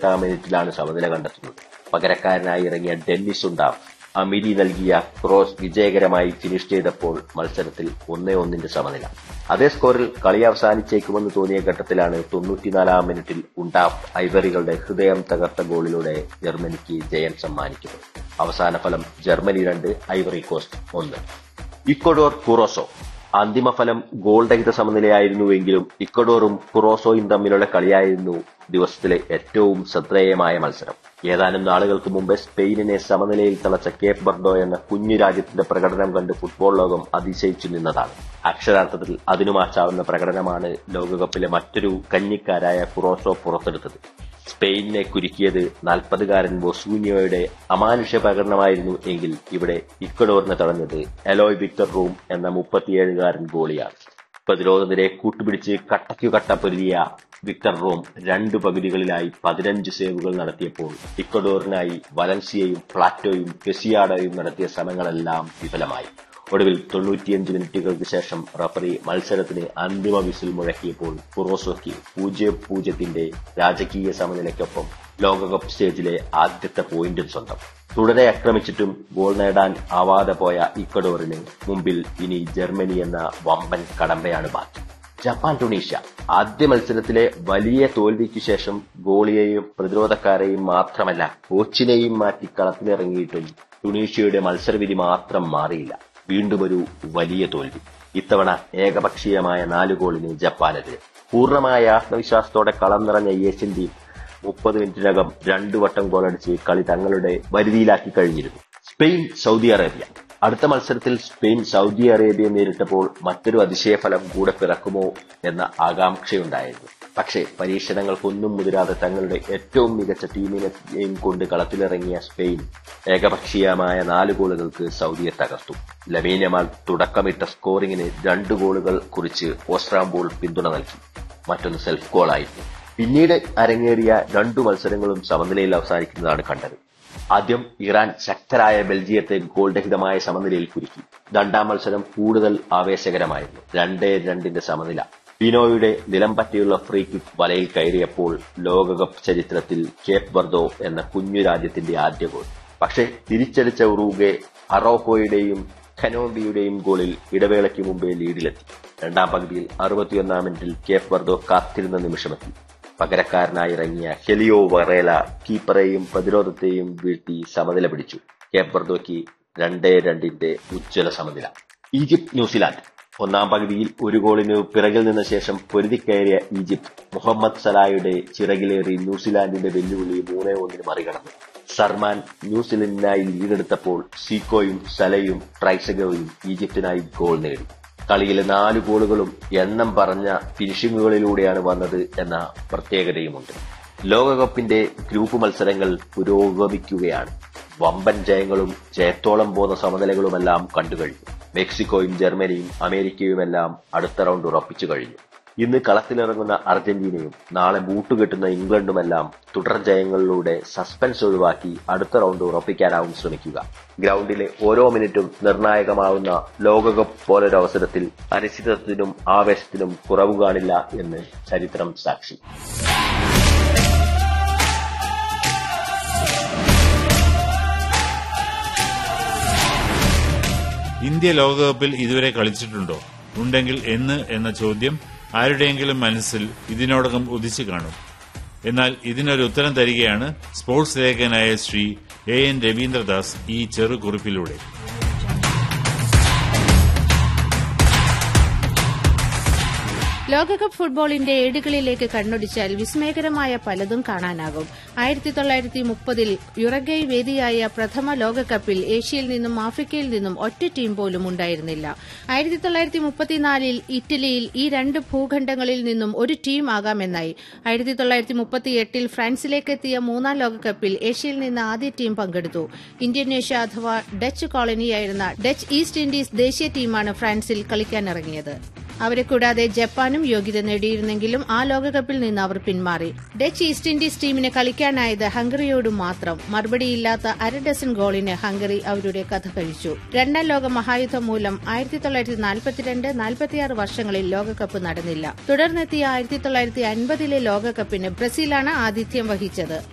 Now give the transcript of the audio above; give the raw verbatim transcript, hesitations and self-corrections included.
എൺപത്തിയെട്ടാം മിനിറ്റിലാണ് സമനില കണ്ടെത്തുന്നത്. പകരക്കാരനായി ഇറങ്ങിയ ഡെന്നിസ് ഉണ്ടാഫ് അമിരി നൽകിയ ക്രോസ് വിജയകരമായി ഫിനിഷ് ചെയ്തപ്പോൾ മത്സരത്തിൽ ഒന്നേ ഒന്നിന്റെ സമനില. അതേ സ്കോറിൽ കളി അവസാനിച്ചേക്കുമെന്ന് തോന്നിയ ഘട്ടത്തിലാണ് തൊണ്ണൂറ്റിനാലാം മിനിറ്റിൽ ഉണ്ടാഫ് ഐവറികളുടെ ഹൃദയം തകർത്ത ഗോളിലൂടെ ജർമ്മനിക്ക് ജയം സമ്മാനിക്കുന്നത്. അവസാന ഫലം ജർമ്മനി രണ്ട്, ഐവറി കോസ്റ്റ് ഒന്ന്. ഇക്വഡോർ കുറോസോ. അന്തിമ ഫലം ഗോൾ രഹിത സമനിലയായിരുന്നുവെങ്കിലും ഇക്വഡോറും കുറോസോയും തമ്മിലുള്ള കളിയായിരുന്നു ദിവസത്തിലെ ഏറ്റവും ശ്രദ്ധേയമായ മത്സരം. ഏതാനും നാളുകൾക്ക് മുമ്പ് സ്പെയിനിനെ സമനിലയിൽ തളച്ച കേപ്പ് ബർഡോ എന്ന കുഞ്ഞു രാജ്യത്തിന്റെ പ്രകടനം കണ്ട് ഫുട്ബോൾ ലോകം അതിശയിച്ചു നിന്നതാണ്. അക്ഷരാർത്ഥത്തിൽ അതിനു മാറ്റാവുന്ന പ്രകടനമാണ് ലോകകപ്പിലെ മറ്റൊരു കഞ്ഞിക്കാരായ കുറോസോ പുറത്തെടുത്തത്. സ്പെയിനിനെ കുരുക്കിയത് നാൽപ്പതുകാരൻ ബൊസൂനിയോയുടെ അമാനുഷ്യ പ്രകടനമായിരുന്നു എങ്കിൽ ഇവിടെ ഇക്വഡോറിനെ തടഞ്ഞത് എലോയ് വിക്ടർ റൂം എന്ന മുപ്പത്തിയേഴുകാരൻ ഗോളിയാണ്. പ്രതിരോധ നിരയെ കൂട്ടുപിടിച്ച് കട്ടയ്ക്കു കട്ട പൊരുതിയ വിക്ടർ റൂം രണ്ടു പകുതികളിലായി പതിനഞ്ച് സേവുകൾ നടത്തിയപ്പോൾ ഇക്വഡോറിനായി വലൻസിയയും പ്ലാറ്റോയും പെസിയാഡോയും നടത്തിയ ശ്രമങ്ങളെല്ലാം വിഫലമായി. ഒടുവിൽ തൊണ്ണൂറ്റിയഞ്ച് മിനിറ്റുകൾക്ക് ശേഷം റഫറി മത്സരത്തിന് അന്തിമ വിസിൽ മുഴക്കിയപ്പോൾ കുറോസോയ്ക്ക് പൂജ്യം പൂജ്യത്തിന്റെ രാജകീയ സമനിലയ്ക്കൊപ്പം ലോകകപ്പ് സ്റ്റേജിലെ ആദ്യത്തെ പോയിന്റും സ്വന്തം. തുടരെ ആക്രമിച്ചിട്ടും ഗോൾ നേടാൻ ആവാതെ പോയ ഇക്വഡോറിന് മുമ്പിൽ ഇനി ജർമ്മനി എന്ന വമ്പൻ കടമ്പയാണ് ബാക്കി. Japan Tunisia. ആദ്യ മത്സരത്തിലെ വലിയ തോൽവിക്കു ശേഷം ഗോളിയെയും പ്രതിരോധക്കാരെയും മാത്രമല്ല കോച്ചിനെയും മാറ്റി കളത്തിലിറങ്ങിയിട്ടും ടുണീഷ്യയുടെ മത്സരവിധി മാത്രം മാറിയില്ല. വീണ്ടും ഒരു വലിയ തോൽവി. ഇത്തവണ ഏകപക്ഷീയമായ നാല് ഗോളിന് ജപ്പാനെതിരെ. പൂർണ്ണമായ ആത്മവിശ്വാസത്തോടെ കളം നിറഞ്ഞ ഏഷ്യൻ ടീം മുപ്പത് മിനിറ്റിനകം രണ്ടു വട്ടം ഗോളടിച്ച് കളി തങ്ങളുടെ വരുതിയിലാക്കി കഴിഞ്ഞിരുന്നു. Spain Saudi Arabia. അടുത്ത മത്സരത്തിൽ സ്പെയിൻ സൗദി അറേബ്യയെ നേരിട്ടപ്പോൾ മറ്റൊരു അതിശയഫലം കൂടെ പിറക്കുമോ എന്ന ആകാംക്ഷയുണ്ടായിരുന്നു. പക്ഷേ പരീക്ഷണങ്ങൾക്കൊന്നും മുതിരാതെ തങ്ങളുടെ ഏറ്റവും മികച്ച ടീമിനെയും കൊണ്ട് കളത്തിലിറങ്ങിയ സ്പെയിൻ ഏകപക്ഷീയമായ നാല് ഗോളുകൾക്ക് സൗദിയെ തകർത്തു. ലമീൻ യമാൽ തുടക്കമിട്ട സ്കോറിംഗിന് രണ്ട് ഗോളുകൾ കുറിച്ച് ഓസ്ട്രാംബോൾ പിന്തുണ നൽകി. മറ്റൊന്ന് സെൽഫ് ഗോളായിരുന്നു. പിന്നീട് അരങ്ങേറിയ രണ്ടു മത്സരങ്ങളും സമനിലയിൽ അവസാനിക്കുന്നതാണ് കണ്ടത്. ആദ്യം ഇറാൻ ശക്തരായ ബെൽജിയത്തെ ഗോൾ രഹിതമായ സമനിലയിൽ കുരുക്കി. രണ്ടാം മത്സരം കൂടുതൽ ആവേശകരമായിരുന്നു. രണ്ടേ രണ്ടിന്റെ സമനില. പീനോയുടെ നിലംപറ്റിയുള്ള ഫ്രീ കിക്ക് വലയിൽ കയറിയപ്പോൾ ലോകകപ്പ് ചരിത്രത്തിൽ കേപ്പ് ബർദോ എന്ന കുഞ്ഞു രാജ്യത്തിന്റെ ആദ്യ ഗോൾ. പക്ഷേ തിരിച്ചടിച്ച ഉറൂഗെ അറോഹോയുടെയും ഖനോംബിയുടെയും ഗോളിൽ ഇടവേളയ്ക്ക് മുമ്പേ ലീഡിലെത്തി. രണ്ടാം പകുതിയിൽ അറുപത്തിയൊന്നാം മിനിറ്റിൽ കേപ്പ് ബർദോ കാത്തിരുന്ന നിമിഷമെത്തി. പകരക്കാരനായി ഇറങ്ങിയ ഹെലിയോ വറേല കീപ്പറെയും പ്രതിരോധത്തെയും വീഴ്ത്തി സമനില പിടിച്ചു. കേപ്പ് ബർദോയ്ക്ക് രണ്ടേ രണ്ടിന്റെ ഉജ്ജ്വല സമനില. Egypt New Zealand. ഒന്നാം പകുതിയിൽ ഒരു ഗോളിന് പിറകിൽ നിന്ന ശേഷം പൊരുതിക്കയറിയ ഈജിപ്ത് മുഹമ്മദ് സലായുടെ ചിറകിലേറി ന്യൂസിലാൻഡിന്റെ വെല്ലുവിളി മൂന്നേ ഒന്നിന് മറികടന്നു. സർമാൻ ന്യൂസിലൻഡിനായി ലീഡെടുത്തപ്പോൾ സീക്കോയും സലയും ട്രൈസഗോയും ഈജിപ്തിനായി ഗോൾ നേടി. കളിയിലെ നാല് ഗോളുകളും എണ്ണം പറഞ്ഞ ഫിനിഷിങ്ങുകളിലൂടെയാണ് വന്നത് എന്ന പ്രത്യേകതയുമുണ്ട്. ലോകകപ്പിന്റെ ഗ്രൂപ്പ് മത്സരങ്ങൾ പുരോഗമിക്കുകയാണ്. വമ്പൻ ജയങ്ങളും ജയത്തോളം പോന്ന സമനിലകളുമെല്ലാം കണ്ടുകഴിഞ്ഞു. മെക്സിക്കോയും ജർമ്മനിയും അമേരിക്കയുമെല്ലാം അടുത്ത റൗണ്ട് ഉറപ്പിച്ചു കഴിഞ്ഞു. ഇന്ന് കളത്തിലിറങ്ങുന്ന അർജന്റീനയും നാളെ ബൂട്ടുകെട്ടുന്ന ഇംഗ്ലണ്ടുമെല്ലാം തുടർ ജയങ്ങളിലൂടെ സസ്പെൻസ് ഒഴിവാക്കി അടുത്ത റൗണ്ട് ഉറപ്പിക്കാനാവും ശ്രമിക്കുക. ഗ്രൗണ്ടിലെ ഓരോ മിനിറ്റും നിർണായകമാവുന്ന ലോകകപ്പ് പോലൊരു അവസരത്തിൽ അനിശ്ചിതത്വത്തിനും ആവേശത്തിനും കുറവ് കാണില്ല എന്ന് ചരിത്രം സാക്ഷി. ഇന്ത്യ ലോകകപ്പിൽ ഇതുവരെ കളിച്ചിട്ടുണ്ടോ? ഉണ്ടെങ്കിൽ എന്ന് എന്ന ചോദ്യം ആരുടെയെങ്കിലും മനസ്സിൽ ഇതിനോടകം ഉദിച്ചു കാണും. എന്നാൽ ഇതിനൊരു ഉത്തരം തരികയാണ് sports ലേഖകനായ Shri A N Ravindradas ഈ ചെറുകുറിപ്പിലൂടെ. ലോകകപ്പ് ഫുട്ബോളിന്റെ ഏടുകളിലേക്ക് കണ്ണൊടിച്ചാൽ വിസ്മയകരമായ പലതും കാണാനാകും. ആയിരത്തി തൊള്ളായിരത്തി മുപ്പതിൽ യുറഗൈ വേദിയായ പ്രഥമ ലോകകപ്പിൽ ഏഷ്യയിൽ നിന്നും ആഫ്രിക്കയിൽ നിന്നും ഒറ്റ ടീം പോലും ഉണ്ടായിരുന്നില്ല. ആയിരത്തി തൊള്ളായിരത്തി മുപ്പത്തിനാലിൽ ഇറ്റലിയിൽ ഈ രണ്ട് ഭൂഖണ്ഡങ്ങളിൽ നിന്നും ഒരു ടീം ആകാമെന്നായി. ആയിരത്തി തൊള്ളായിരത്തി മുപ്പത്തിയെട്ടിൽ ഫ്രാൻസിലേക്കെത്തിയ മൂന്നാം ലോകകപ്പിൽ ഏഷ്യയിൽ നിന്ന് ആദ്യ ടീം പങ്കെടുത്തു. ഇന്തോനേഷ്യ അഥവാ ഡച്ച് കോളനിയായിരുന്ന ഡച്ച് ഈസ്റ്റ് ഇൻഡീസ് ദേശീയ ടീമാണ് ഫ്രാൻസിൽ കളിക്കാനിറങ്ങിയത്. അവരെ കൂടാതെ ജപ്പാനും യോഗ്യത നേടിയിരുന്നെങ്കിലും ആ ലോകകപ്പിൽ നിന്ന് അവർ പിന്മാറി. ഡച്ച് ഈസ്റ്റ് ഇൻഡീസ് ടീമിന് കളിക്കാനായത് ഹംഗറിയോട് മാത്രം. മറുപടിയില്ലാത്ത അര ഡസൻ ഗോളിന് ഹംഗറി അവരുടെ കഥ കഴിച്ചു. രണ്ടാം ലോക മഹായുദ്ധം മൂലം ആയിരത്തി തൊള്ളായിരത്തി നാൽപ്പത്തിരണ്ട് നാൽപ്പത്തിയാറ് വർഷങ്ങളിൽ ലോകകപ്പ് നടന്നില്ല. തുടർന്നെത്തിയ ആയിരത്തി തൊള്ളായിരത്തി അൻപതിലെ ലോകകപ്പിന് ബ്രസീലാണ് ആതിഥ്യം വഹിച്ചത്.